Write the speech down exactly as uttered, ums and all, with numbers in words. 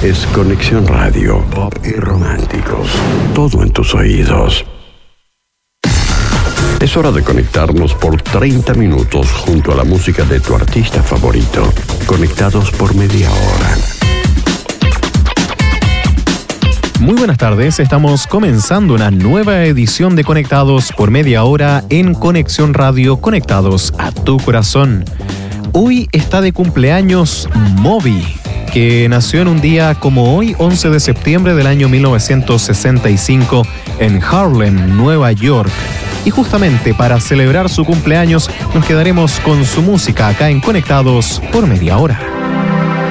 es Conexión Radio, pop y románticos. Todo en tus oídos. Es hora de conectarnos por treinta minutos junto a la música de tu artista favorito. Conectados por media hora. Muy buenas tardes, estamos comenzando una nueva edición de Conectados por media hora en Conexión Radio, conectados a tu corazón. Hoy está de cumpleaños Moby, que nació en un día como hoy, once de septiembre del año mil novecientos sesenta y cinco, en Harlem, Nueva York. Y justamente para celebrar su cumpleaños nos quedaremos con su música acá en Conectados por media hora.